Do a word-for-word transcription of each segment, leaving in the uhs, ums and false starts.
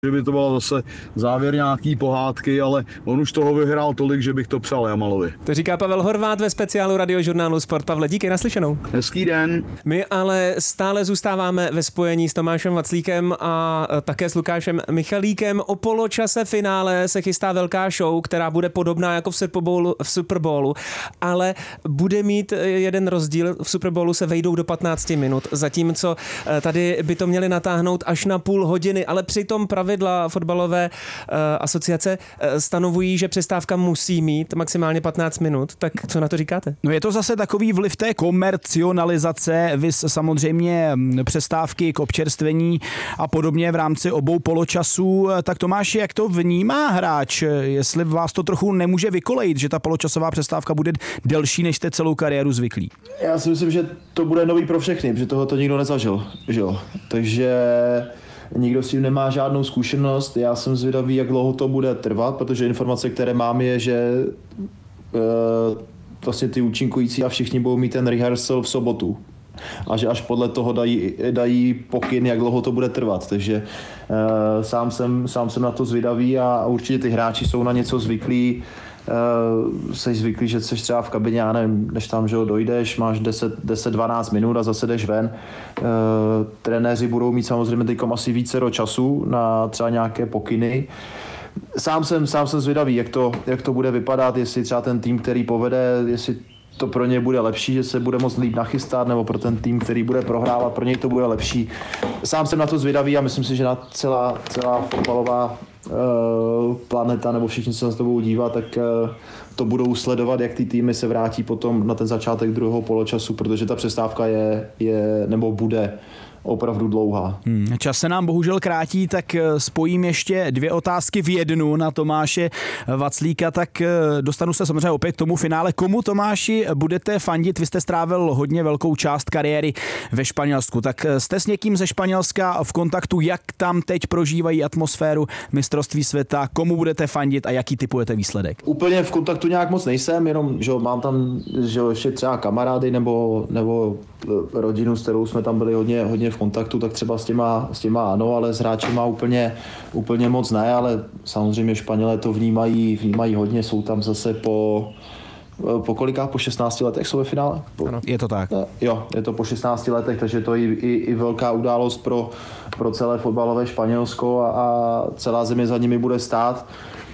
Že by to bylo zase závěr nějaký pohádky, ale on už toho vyhrál tolik, že bych to psal Jamalovi. To říká Pavel Horváth ve speciálu radiožurnálu Sport. Pavle, díky, naslyšenou. Hezký den. My ale stále zůstáváme ve spojení s Tomášem Vaclíkem a také s Lukášem Michalíkem. O poločase finále se chystá velká show, která bude podobná jako v Super Bowlu, v Super Bowlu, ale bude mít jeden rozdíl. V Super Bowlu se vejdou do patnácti minut, zatímco tady by to měli natáhnout až na půl hodiny, ale přitom pravidla fotbalové uh, asociace uh, stanovují, že přestávka musí mít maximálně patnáct minut. Tak co na to říkáte? No je to zase takový vliv té komercionalizace, vys samozřejmě přestávky k občerstvení a podobně v rámci obou poločasů. Tak Tomáši, jak to vnímá hráč? Jestli vás to trochu nemůže vykolejit, že ta poločasová přestávka bude delší, než jste celou kariéru zvyklí? Já si myslím, že to bude nový pro všechny, protože toho to nikdo nezažil. Že jo? Takže nikdo s tím nemá žádnou zkušenost. Já jsem zvědavý, jak dlouho to bude trvat, protože informace, které mám, je, že e, vlastně ty účinkující a všichni budou mít ten rehearsal v sobotu. A že až podle toho dají, dají pokyn, jak dlouho to bude trvat. Takže e, sám, jsem, sám jsem na to zvědavý a určitě ty hráči jsou na něco zvyklí. Uh, jsi zvyklý, že jsi třeba v kabině, já nevím, než tam, že ho dojdeš, máš deset dvanáct minut a zase jdeš ven. Uh, trenéři budou mít samozřejmě teďkom asi více do času na třeba nějaké pokyny. Sám jsem, sám jsem zvědavý, jak to, jak to bude vypadat, jestli třeba ten tým, který povede, jestli to pro něj bude lepší, že se bude moc líp nachystat, nebo pro ten tým, který bude prohrávat, pro něj to bude lepší. Sám jsem na to zvědavý a myslím si, že na celá, celá fotbalová uh, planeta, nebo všichni, co se na to budou dívat, tak uh, to budou sledovat, jak ty týmy se vrátí potom na ten začátek druhého poločasu, protože ta přestávka je, je nebo bude opravdu dlouhá. Hmm, čas se nám bohužel krátí, tak spojím ještě dvě otázky v jednu na Tomáše Vaclíka, tak dostanu se samozřejmě opět k tomu finále. Komu, Tomáši, budete fandit? Vy jste strávil hodně velkou část kariéry ve Španělsku, tak jste s někým ze Španělska v kontaktu, jak tam teď prožívají atmosféru mistrovství světa, komu budete fandit a jaký typujete výsledek? Úplně v kontaktu nějak moc nejsem, jenom že mám tam že ještě třeba kamarády nebo, nebo rodinu, s kterou jsme tam byli hodně, hodně v kontaktu, tak třeba s těma, s těma ano, ale s hráčema úplně, úplně moc ne, ale samozřejmě Španělé to vnímají, vnímají hodně, jsou tam zase po, po kolikách, po šestnácti letech jsou ve finále? Po, ano, je to tak. Jo, je to po šestnácti letech, takže to je i, i, i velká událost pro, pro celé fotbalové Španělsko a, a celá země za nimi bude stát.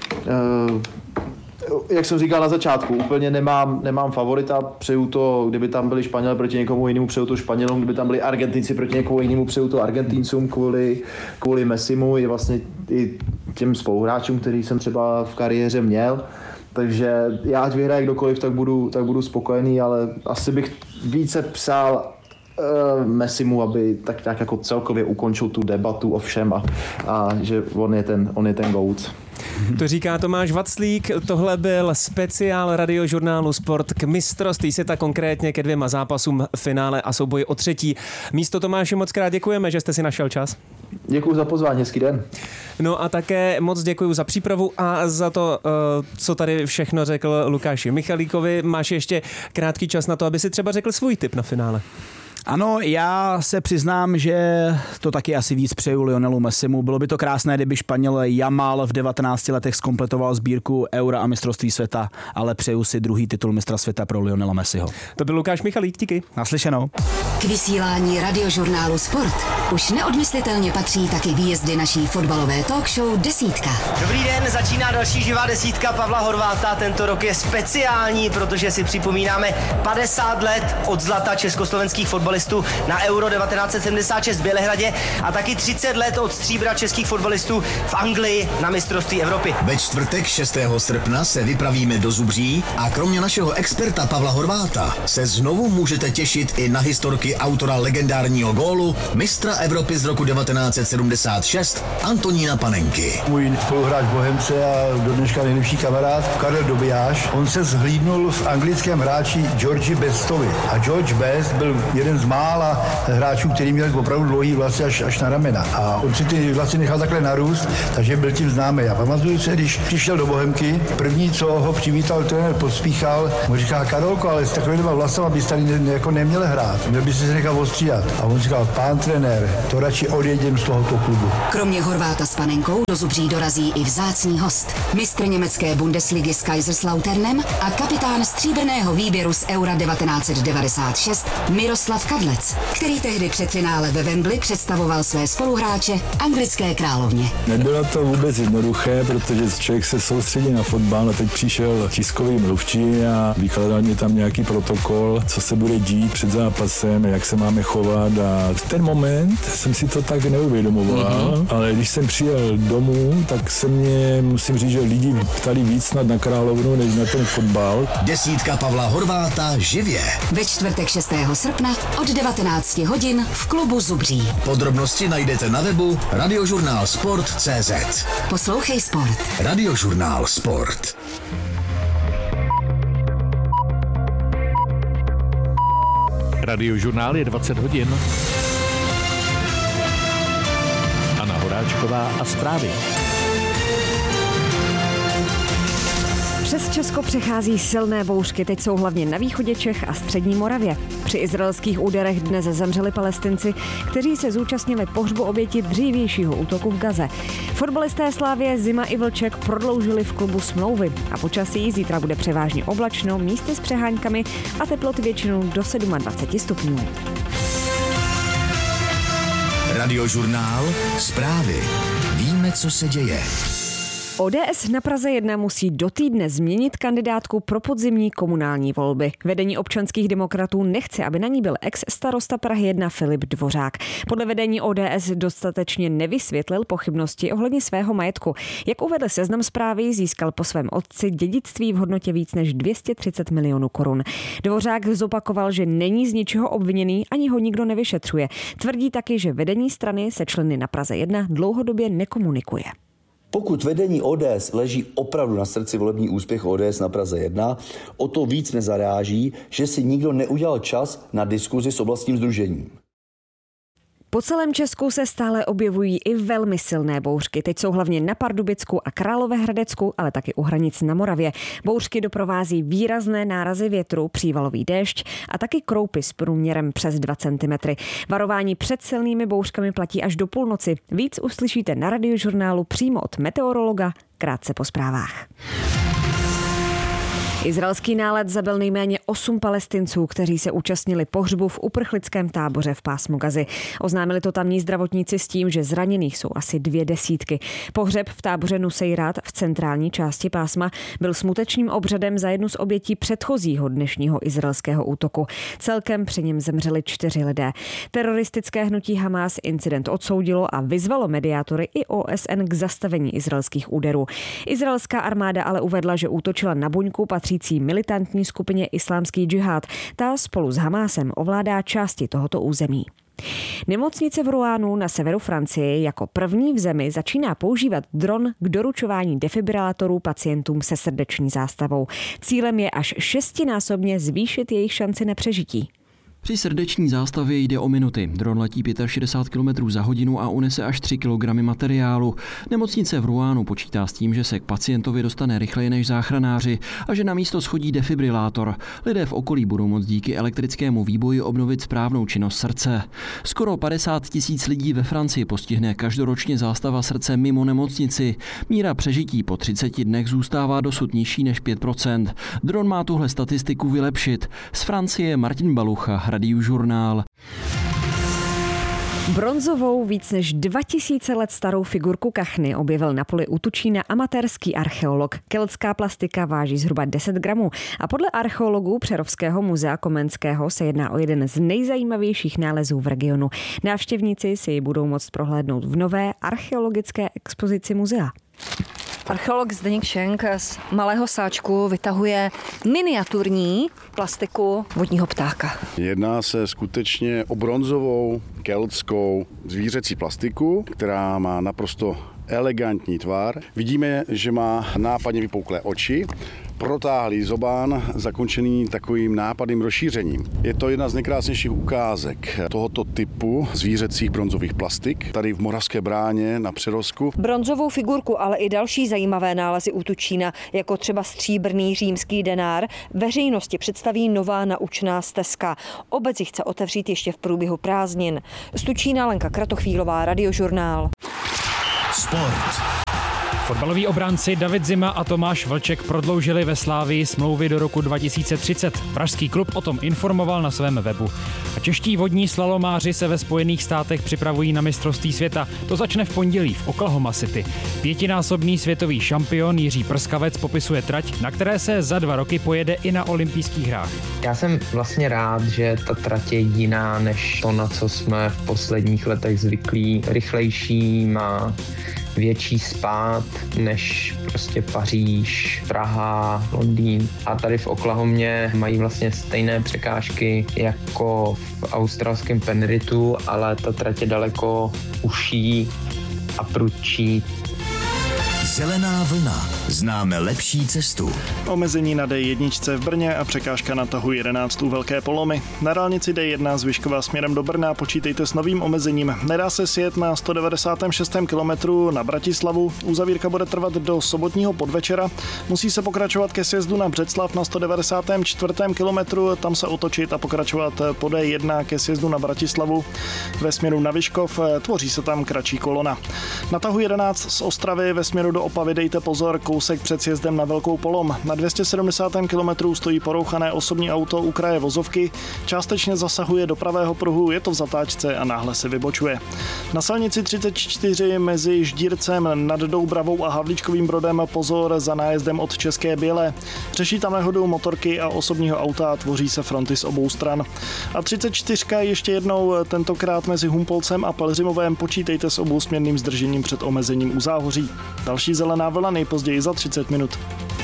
E, Jak jsem říkal na začátku, úplně nemám, nemám favorita, přeju to, kdyby tam byli Španělé proti někomu jinému, přeju to Španělům, kdyby tam byli Argentinci proti někomu jinému, přeju to Argentincům kvůli, kvůli Messimu i vlastně i těm spoluhráčům, který jsem třeba v kariéře měl. Takže já, ať vyhraje kdokoliv, tak budu, tak budu spokojený, ale asi bych více přál uh, Messimu, aby tak nějak jako celkově ukončil tu debatu o všem a, a že on je ten, on je ten GOAT. To říká Tomáš Vaclík, tohle byl speciál radiožurnálu Sport k mistrovství světa, konkrétně ke dvěma zápasům finále a souboji o třetí místo. Tomáši, moc krát děkujeme, že jste si našel čas. Děkuji za pozvání, hezký den. No a také moc děkuji za přípravu a za to, co tady všechno řekl Lukáši Michalíkovi. Máš ještě krátký čas na to, aby si třeba řekl svůj tip na finále. Ano, já se přiznám, že to taky asi víc přeju Lionelu Messimu. Bylo by to krásné, kdyby Španěl Yamal v devatenácti letech zkompletoval sbírku Eura a mistrovství světa, ale přeju si druhý titul mistra světa pro Lionela Messiho. To byl Lukáš Michalík, díky. Naslyšenou. K vysílání radiožurnálu Sport už neodmyslitelně patří taky výjezdy naší fotbalové talk show Desítka. Dobrý den, začíná další živá desítka Pavla Horváta. Tento rok je speciální, protože si připomínáme padesát let od zlata československých fotbalistů na Euro devatenáct set sedmdesát šest v Bělehradě a taky třicet let od stříbra českých fotbalistů v Anglii na mistrovství Evropy. Ve čtvrtek šestého srpna se vypravíme do Zubří a kromě našeho experta Pavla Horváta se znovu můžete těšit i na historky autora legendárního gólu, mistra Evropy z roku devatenáct set sedmdesát šest Antonína Panenky. Můj spoluhráč Bohemce a do dneška nejlepší kamarád Karel Dobijáš, on se zhlídnul v anglickém hráči Georgi Bestovi a George Best byl jeden jeden z mála hráčů, který měl opravdu dlouhý vlasy až, až na ramena. A on si ty vlasy nechal takhle narůst, takže byl tím známý. Já pamatuju se, když přišel do Bohemky, první, co ho přivítal trenér Pospíchal, mu říká: Karolko, ale s takovýma vlasama bys tady ne, jako neměl hrát, měl bys se nechal ostříhat. A on říkal: pán trenér, to radši odjedem z tohoto klubu. Kromě Horváta s panenkou do Zubří dorazí i vzácný host. Mistr německé Bundesligy s Kaiserslauternem a kapitán stříbrného výběru z Eura devatenáct set devadesát šest Miroslav Kadlec, který tehdy před finále ve Wembley představoval své spoluhráče anglické královně. Nebylo to vůbec jednoduché, protože člověk se soustředí na fotbal a teď přišel tiskový mluvčí a vykládal mi tam nějaký protokol, co se bude dít před zápasem, jak se máme chovat, a v ten moment jsem si to tak neuvědomoval, mm-hmm. ale když jsem přijel domů, tak se mě, musím říct, že lidi ptali víc snad na královnu, než na ten fotbal. Desítka Pavla Horváta živě. Ve čtvrtek šestého srpna od devatenáct hodin v klubu Zubří. Podrobnosti najdete na webu radiožurnál sport tečka cé zet. Poslouchej sport. Radiožurnál Sport. Radiožurnál je dvacet hodin. Anna Horáčková a zprávy. Přes Česko přechází silné bouřky, teď jsou hlavně na východě Čech a střední Moravě. Při izraelských úderech dnes zemřeli Palestinci, kteří se zúčastnili pohřbu oběti dřívějšího útoku v Gaze. Fotbalisté Slavie Zima i Vlček prodloužili v klubu smlouvy a počasí zítra bude převážně oblačno, místy s přeháňkami a teploty většinou do dvacet sedm stupňů. Radiožurnál Zprávy. Víme, co se děje. O D S na Praze jedna musí do týdne změnit kandidátku pro podzimní komunální volby. Vedení občanských demokratů nechce, aby na ní byl ex-starosta Prahy jedna Filip Dvořák. Podle vedení O D S dostatečně nevysvětlil pochybnosti ohledně svého majetku. Jak uvedl Seznam Zprávy, získal po svém otci dědictví v hodnotě víc než dvě stě třicet milionů korun. Dvořák zopakoval, že není z ničeho obviněný, ani ho nikdo nevyšetřuje. Tvrdí taky, že vedení strany se členy na Praze jedna dlouhodobě nekomunikuje. Pokud vedení O D S leží opravdu na srdci volební úspěch O D S na Praze jedna, o to víc nezaráží, že si nikdo neudělal čas na diskuzi s oblastním sdružením. Po celém Česku se stále objevují i velmi silné bouřky. Teď jsou hlavně na Pardubicku a Královéhradecku, ale taky u hranic na Moravě. Bouřky doprovází výrazné nárazy větru, přívalový déšť a taky kroupy s průměrem přes dva centimetry. Varování před silnými bouřkami platí až do půlnoci. Víc uslyšíte na Radiožurnálu přímo od meteorologa krátce po zprávách. Izraelský nálet zabil nejméně osm Palestinců, kteří se účastnili pohřbu v uprchlickém táboře v pásmu Gazy. Oznámili to tamní zdravotníci s tím, že zraněných jsou asi dvě desítky. Pohřeb v táboře Nusejrat v centrální části pásma byl smutečným obřadem za jednu z obětí předchozího dnešního izraelského útoku. Celkem při něm zemřeli čtyři lidé. Teroristické hnutí Hamás incident odsoudilo a vyzvalo mediátory i O S N k zastavení izraelských úderů. Izraelská armáda ale uvedla, že útočila na buňku patřící militantní skupině Islámský džihad. Ta spolu s Hamásem ovládá části tohoto území. Nemocnice v Rouenu na severu Francie jako první v zemi začíná používat dron k doručování defibrilátorů pacientům se srdeční zástavou. Cílem je až šestinásobně zvýšit jejich šanci na přežití. Při srdeční zástavě jde o minuty. Dron letí šedesát pět kilometrů za hodinu a unese až tři kilogramy materiálu. Nemocnice v Rouenu počítá s tím, že se k pacientovi dostane rychleji než záchranáři a že na místo schodí defibrilátor. Lidé v okolí budou moct díky elektrickému výboji obnovit správnou činnost srdce. Skoro padesát tisíc lidí ve Francii postihne každoročně zástava srdce mimo nemocnici. Míra přežití po třiceti dnech zůstává dosud nižší než pět procent. Dron má tuhle statistiku vylepšit. Z Francie Martin Balucha, Radiožurnál. Bronzovou víc než dva tisíce let starou figurku kachny objevil na poli u Tučína amatérský archeolog. Keltská plastika váží zhruba deset gramů a podle archeologů Přerovského muzea Komenského se jedná o jeden z nejzajímavějších nálezů v regionu. Návštěvníci si ji budou moct prohlédnout v nové archeologické expozici muzea. Archeolog Zdeněk Šenk z malého sáčku vytahuje miniaturní plastiku vodního ptáka. Jedná se skutečně o bronzovou keltskou zvířecí plastiku, která má naprosto elegantní tvar. Vidíme, že má nápadně vypouklé oči, protáhlý zobán, zakončený takovým nápadným rozšířením. Je to jedna z nejkrásnějších ukázek tohoto typu zvířecích bronzových plastik, tady v Moravské Bráně na Přerovsku. Bronzovou figurku, ale i další zajímavé nálezy u Tučína, jako třeba stříbrný římský denár, veřejnosti představí nová naučná stezka. Obec ji chce otevřít ještě v průběhu prázdnin. Z Tučína Lenka Kratochvílová, Radiožurnál. Sport. Fotbaloví obránci David Zima a Tomáš Vlček prodloužili ve Slávii smlouvy do roku dva tisíce třicet. Pražský klub o tom informoval na svém webu. A čeští vodní slalomáři se ve Spojených státech připravují na mistrovství světa. To začne v pondělí v Oklahoma City. Pětinásobný světový šampion Jiří Prskavec popisuje trať, na které se za dva roky pojede i na olympijských hrách. Já jsem vlastně rád, že ta trať je jiná než to, na co jsme v posledních letech zvyklí. Rychlejší, má větší spád než prostě Paříž, Praha, Londýn. A tady v Oklahomě mají vlastně stejné překážky jako v australském Penrithu, ale ta trať je daleko užší a prudčí. Zelená vlna. Známe lepší cestu. Omezení na dé jedna v Brně a překážka na tahu jedenáct u Velké Polomy. Na dálnici dé jedna z Vyškova směrem do Brna počítejte s novým omezením. Nedá se sjet na sto devadesátém šestém kilometru na Bratislavu. Uzavírka bude trvat do sobotního podvečera. Musí se pokračovat ke sjezdu na Břeclav na sto devadesátém čtvrtém kilometru. Tam se otočit a pokračovat po dé jedna ke sjezdu na Bratislavu. Ve směru na Vyškov tvoří se tam kratší kolona. Na tahu jedenáct z Ostravy ve směru do Opavy dejte pozor, kousek před sjezdem na Velkou Polom. Na dvě stě sedmdesátém kilometru stojí porouchané osobní auto u kraje vozovky, částečně zasahuje do pravého pruhu, je to v zatáčce a náhle se vybočuje. Na silnici třicet čtyři mezi Ždírcem nad Doubravou a Havlíčkovým Brodem pozor za nájezdem od České Bělé. Řeší tam nehodu motorky a osobního auta a tvoří se fronty z obou stran. A třicet čtyři ještě jednou, tentokrát mezi Humpolcem a Pelhřimovem, počítejte s obousměrným zdržením před omezením u Záhoří. Další zelená vlna nejpozději za třicet minut.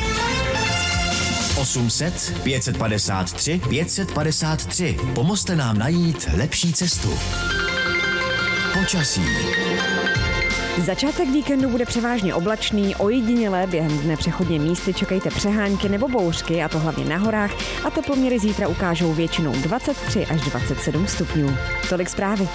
osm set, pět set padesát tři, pět set padesát tři. Pomozte nám najít lepší cestu. Počasí. Začátek víkendu bude převážně oblačný, ojedinělé během dne přechodně místy čekejte přehánky nebo bouřky, a to hlavně na horách, a teploměry zítra ukážou většinou dvacet tři až dvacet sedm stupňů. Tolik zprávy.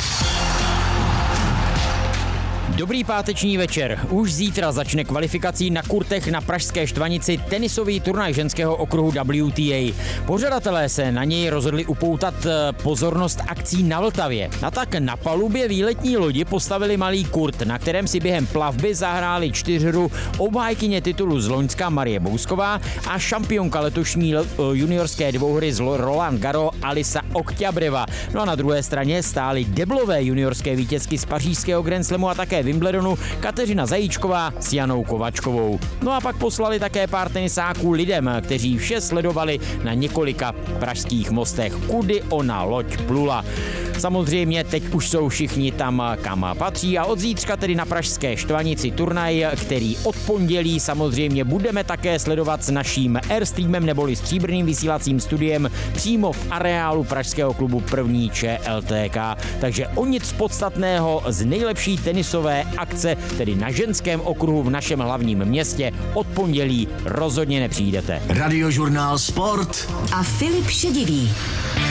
Dobrý páteční večer. Už zítra začne kvalifikací na kurtech na pražské Štvanici tenisový turnaj ženského okruhu W T A. Pořadatelé se na něj rozhodli upoutat pozornost akcí na Vltavě. A tak na palubě výletní lodi postavili malý kurt, na kterém si během plavby zahráli čtyřhru obhájkyně titulu z loňska Marie Bousková a šampionka letošní juniorské dvouhry z Roland Garros Alisa Okťabreva. No a na druhé straně stály deblové juniorské vítězky z pařížského Grand Slamu a také Wimbledonu Kateřina Zajíčková s Janou Kovačkovou. No a pak poslali také pár tenisáků lidem, kteří vše sledovali na několika pražských mostech, kudy ona loď plula. Samozřejmě teď už jsou všichni tam, kam patří, a od zítřka tedy na pražské Štvanici turnaj, který od pondělí samozřejmě budeme také sledovat s naším Airstreamem neboli stříbrným vysílacím studiem přímo v areálu pražského klubu první Č L T K. Takže o nic podstatného z nejlepší tenisové akce, tedy na ženském okruhu v našem hlavním městě, od pondělí rozhodně nepřijdete. Radiožurnál Sport a Filip Šedivý.